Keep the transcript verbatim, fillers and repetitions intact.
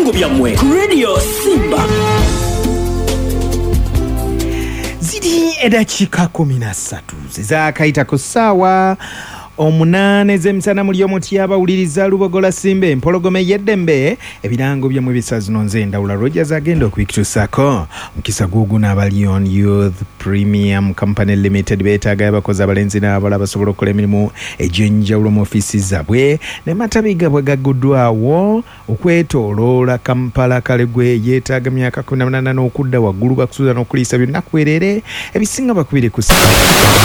ebirango byammwe ku Radio Simba. Zidi edakika kumi na ssatu zizakayita ku ssaawa omunane z'emisana muli omutya abawuliriza Lubogola Simba empologome y'eddembe ebirango by'emu bisazino nze Ndawula Rogers agenda okubikutuusako. Mukisa gugu n'aba Lion Youth Premium Company Limited beetaaga abakozi abalenzi n'abawala basobola okukola emirimu egy'enjawulo mu ofiisi zaabwe ne matabi gaabwe gagguddwawo okwetooloola Kampala Kalegwe yeetaaga myaka kumi na munaana n'okudda waggulu bakusuuza n'okuliisa byonna kwerere ebisinga bakubire ku